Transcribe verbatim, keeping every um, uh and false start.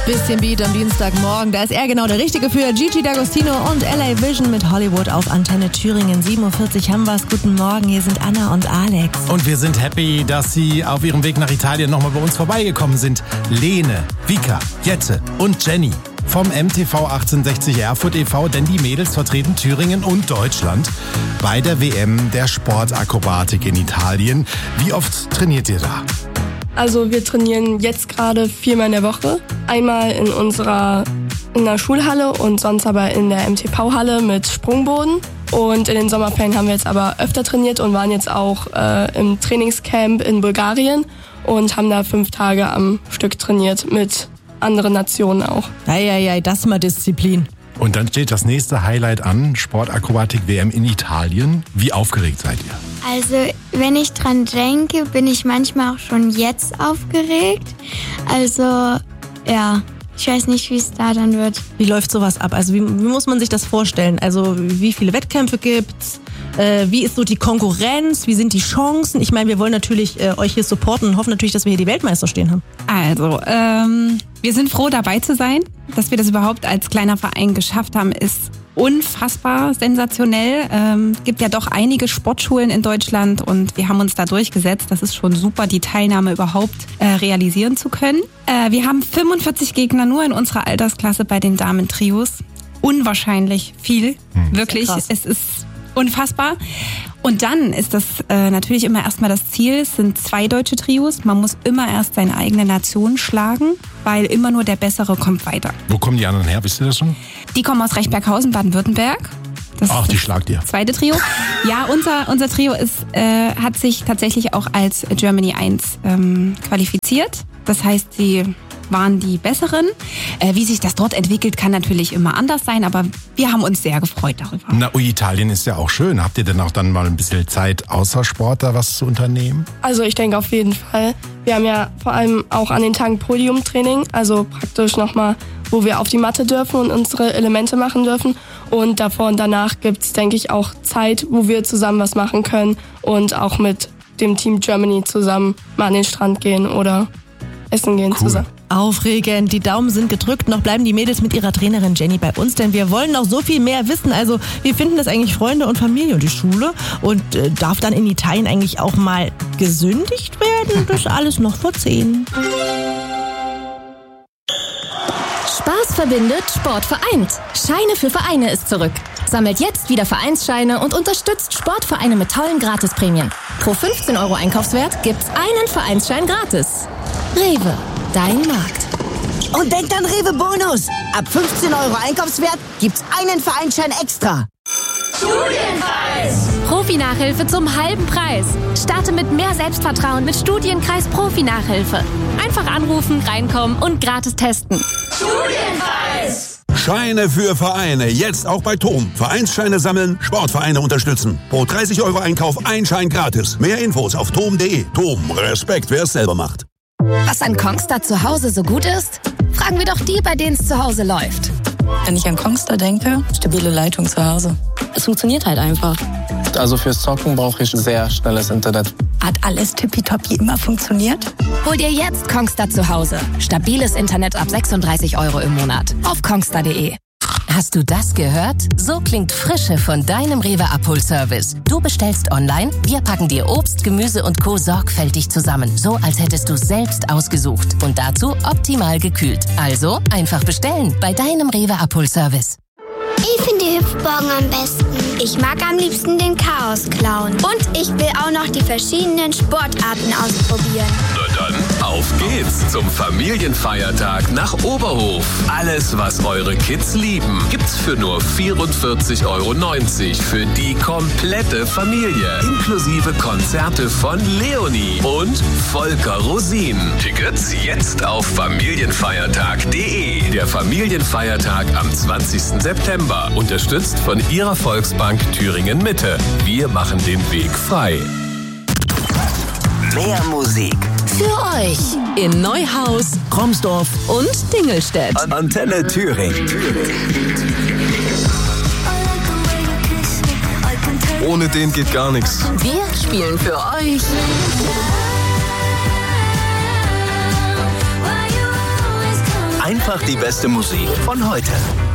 Bisschen Beat am Dienstagmorgen, da ist er genau der Richtige für. Gigi D'Agostino und L A Vision mit Hollywood auf Antenne Thüringen. sieben Uhr vierzig haben wir's. Guten Morgen, hier sind Anna und Alex. Und wir sind happy, dass Sie auf Ihrem Weg nach Italien nochmal bei uns vorbeigekommen sind. Lene, Vika, Jette und Jenny vom M T V achtzehnhundertsechzig Erfurt e V, denn die Mädels vertreten Thüringen und Deutschland bei der W M der Sportakrobatik in Italien. Wie oft trainiert ihr da? Also wir trainieren jetzt gerade viermal in der Woche. Einmal in unserer in der Schulhalle und sonst aber in der M T V-Halle mit Sprungboden. Und in den Sommerferien haben wir jetzt aber öfter trainiert und waren jetzt auch äh, im Trainingscamp in Bulgarien und haben da fünf Tage am Stück trainiert mit anderen Nationen auch. Eieiei, das ist mal Disziplin. Und dann steht das nächste Highlight an, Sportakrobatik-W M in Italien. Wie aufgeregt seid ihr? Also, wenn ich dran denke, bin ich manchmal auch schon jetzt aufgeregt. Also, ja, ich weiß nicht, wie es da dann wird. Wie läuft sowas ab? Also, wie, wie muss man sich das vorstellen? Also, wie viele Wettkämpfe gibt's? Äh, wie ist so die Konkurrenz? Wie sind die Chancen? Ich meine, wir wollen natürlich äh, euch hier supporten und hoffen natürlich, dass wir hier die Weltmeister stehen haben. Also, ähm, wir sind froh, dabei zu sein. Dass wir das überhaupt als kleiner Verein geschafft haben, ist unfassbar sensationell. Ähm, gibt ja doch einige Sportschulen in Deutschland und wir haben uns da durchgesetzt. Das ist schon super, die Teilnahme überhaupt äh, realisieren zu können. Äh, wir haben fünfundvierzig Gegner nur in unserer Altersklasse bei den Damen-Trios. Unwahrscheinlich viel, hm. wirklich. Ja, es ist unfassbar. Und dann ist das äh, natürlich immer erstmal das Ziel. Es sind zwei deutsche Trios. Man muss immer erst seine eigene Nation schlagen, weil immer nur der Bessere kommt weiter. Wo kommen die anderen her? Wisst ihr das schon? Die kommen aus Rechtberghausen, Baden-Württemberg. Das Ach, die schlagt ihr. Zweite Trio. Ja, unser, unser Trio ist, äh, hat sich tatsächlich auch als Germany eins ähm, qualifiziert. Das heißt, sie waren die Besseren. Äh, wie sich das dort entwickelt, kann natürlich immer anders sein, aber wir haben uns sehr gefreut darüber. Na, Italien ist ja auch schön. Habt ihr denn auch dann mal ein bisschen Zeit außer Sport da was zu unternehmen? Also ich denke auf jeden Fall. Wir haben ja vor allem auch an den Tagen Podiumtraining, also praktisch nochmal, wo wir auf die Matte dürfen und unsere Elemente machen dürfen. Und davor und danach gibt's, denke ich, auch Zeit, wo wir zusammen was machen können und auch mit dem Team Germany zusammen mal an den Strand gehen oder essen gehen Cool. zusammen. Aufregend, die Daumen sind gedrückt, noch bleiben die Mädels mit ihrer Trainerin Jenny bei uns, denn wir wollen noch so viel mehr wissen. Also wie finden das eigentlich Freunde und Familie und die Schule? Und äh, darf dann in Italien eigentlich auch mal gesündigt werden? Das alles noch vor zehn. Spaß verbindet, Sport vereint. Scheine für Vereine ist zurück. Sammelt jetzt wieder Vereinsscheine und unterstützt Sportvereine mit tollen Gratisprämien. Pro fünfzehn Euro Einkaufswert gibt's einen Vereinsschein gratis. Rewe, dein Markt. Und denkt an Rewe Bonus. Ab fünfzehn Euro Einkaufswert gibt's einen Vereinsschein extra. Studienkreis! Profi-Nachhilfe zum halben Preis. Starte mit mehr Selbstvertrauen mit Studienkreis Profi-Nachhilfe. Einfach anrufen, reinkommen und gratis testen. Studienkreis! Scheine für Vereine, jetzt auch bei Tom. Vereinsscheine sammeln, Sportvereine unterstützen. Pro dreißig Euro Einkauf ein Schein gratis. Mehr Infos auf tom punkt de. Tom, Respekt, wer es selber macht. Was an Kongstar zu Hause so gut ist? Fragen wir doch die, bei denen es zu Hause läuft. Wenn ich an Kongstar denke, stabile Leitung zu Hause. Es funktioniert halt einfach. Also fürs Zocken brauche ich sehr schnelles Internet. Hat alles tippitoppi immer funktioniert? Hol dir jetzt Kongstar zu Hause. Stabiles Internet ab sechsunddreißig Euro im Monat. Auf kongstar punkt de. Hast du das gehört? So klingt Frische von deinem Rewe-Abholservice. Du bestellst online, wir packen dir Obst, Gemüse und Co. sorgfältig zusammen. So, als hättest du selbst ausgesucht. Und dazu optimal gekühlt. Also einfach bestellen bei deinem Rewe-Abholservice. Ich finde die Hüpfburgen am besten. Ich mag am liebsten den Chaos-Clown. Und ich will auch noch die verschiedenen Sportarten ausprobieren. Na dann, auf geht's zum Familienfeiertag nach Oberhof. Alles, was eure Kids lieben, gibt's für nur vierundvierzig Euro neunzig für die komplette Familie. Inklusive Konzerte von Leonie und Volker Rosin. Tickets jetzt auf familienfeiertag punkt de. Der Familienfeiertag am zwanzigsten September. Unterstützt von Ihrer Volksbank Thüringen Mitte. Wir machen den Weg frei. Mehr Musik Für euch In Neuhaus, Kromsdorf und Dingelstedt. an Antenne Thüringen. Ohne den geht gar nichts. Wir spielen für euch Einfach die beste Musik von heute.